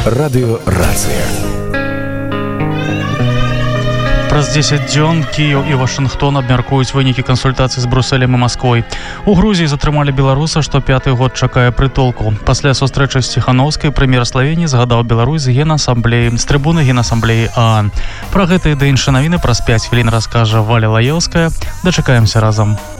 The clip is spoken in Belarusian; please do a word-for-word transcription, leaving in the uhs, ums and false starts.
Радыёрацыя. Праз дзесяць дзён Кіеў і Вашынгтон абмяркуюць вынікі кансультацый з Брусэлем і Масквой. У Грузіі затрымалі беларуса, што пяты год чакае прытулку. Пасля сустрэчы з Ціханаўскай прэм'ер Славеніі згадаў Беларусь з генасамблеі, з трыбуны генасамблеі ААН. Пра гэта і да іншыя навіны праз пяць хвілін раскажа Валя Лаеўская. Дачакаемся разам.